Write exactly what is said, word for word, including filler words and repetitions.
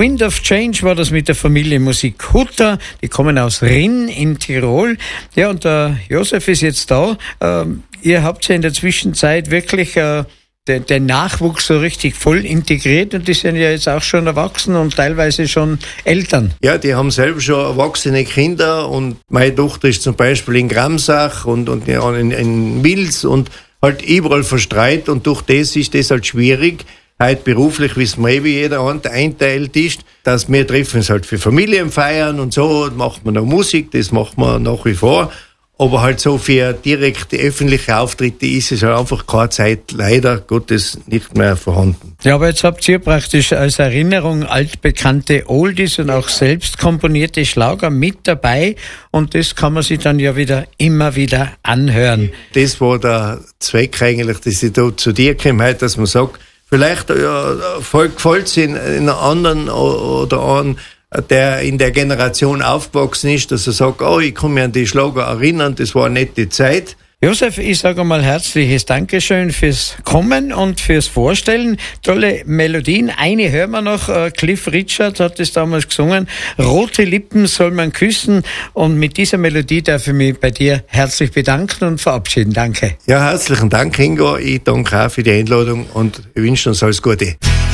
Wind of Change war das mit der Familie Musik Hutter. Die kommen aus Rinn in Tirol. Ja, und der Josef ist jetzt da. Ähm, ihr habt ja in der Zwischenzeit wirklich äh, den, den Nachwuchs so richtig voll integriert und die sind ja jetzt auch schon erwachsen und teilweise schon Eltern. Ja, die haben selber schon erwachsene Kinder und meine Tochter ist zum Beispiel in Gramsach und, und in, in Wils und halt überall verstreut und durch das ist das halt schwierig. Heute beruflich wissen wir eh, wie jeder einteilt ist, dass wir treffen uns halt für Familienfeiern und so, macht man noch Musik, das macht man nach wie vor. Aber halt so für direkte öffentliche Auftritte ist es halt einfach keine Zeit, leider Gottes, nicht mehr vorhanden. Ja, aber jetzt habt ihr praktisch als Erinnerung altbekannte Oldies und auch selbst komponierte Schlager mit dabei und das kann man sich dann ja wieder immer wieder anhören. Das war der Zweck eigentlich, dass ich da zu dir komme, dass man sagt, vielleicht ja, gefällt es in, in einer anderen oder an, der in der Generation aufgewachsen ist, dass er sagt, oh, ich kann mich an die Schlager erinnern, das war eine nette Zeit. Josef, ich sage mal herzliches Dankeschön fürs Kommen und fürs Vorstellen. Tolle Melodien. Eine hören wir noch. Cliff Richard hat es damals gesungen. Rote Lippen soll man küssen. Und mit dieser Melodie darf ich mich bei dir herzlich bedanken und verabschieden. Danke. Ja, herzlichen Dank, Ingo. Ich danke auch für die Einladung und wünsche uns alles Gute.